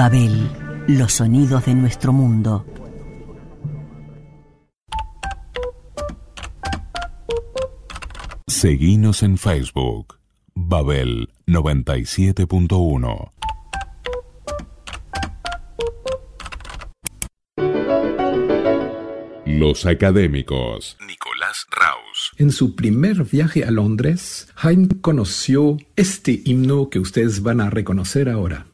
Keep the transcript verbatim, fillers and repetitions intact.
Babel, los sonidos de nuestro mundo. Seguinos en Facebook, Babel noventa y siete punto uno. Los académicos. Nicolás Raus. En su primer viaje a Londres, Haydn conoció este himno que ustedes van a reconocer ahora.